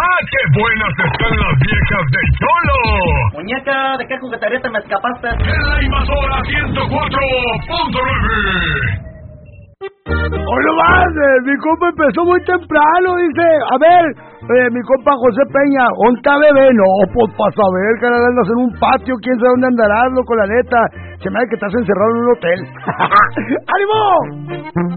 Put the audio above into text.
¡Qué buenas están las viejas del Cholo! Muñeca, ¿de qué juguetería te me escapaste? En la Invasora 104.9. ¡Hoy no más! Mi compa empezó muy temprano, dice. A ver, mi compa José Peña, ¿dónde está bebé? No, pues para saber, carnal, andas en un patio, quién sabe dónde andarás, loco, la neta. Se me hace que estás encerrado en un hotel. ¡Ánimo!